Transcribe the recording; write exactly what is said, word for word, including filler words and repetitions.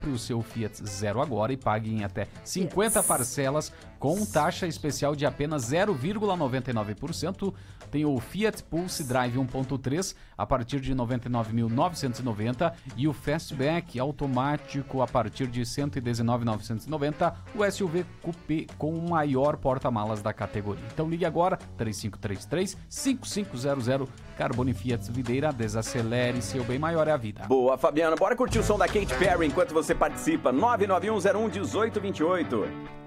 o seu Fiat Zero agora e pague em até cinquenta yes. parcelas com taxa especial de apenas zero vírgula noventa e nove por cento. Tem o Fiat Pulse Drive um ponto três a partir de noventa e nove mil novecentos e noventa e o Fastback automático a partir de cento e dezenove mil novecentos e noventa, o S U V Coupé com o maior porta-malas da categoria. Então ligue agora, três cinco três três, cinco cinco zero zero. Carbone Fiat Videira, desacelere, seu bem maior é a vida. Boa, Fabiana, bora curtir o som da Katy Perry enquanto você participa. nove nove um zero um um oito dois oito.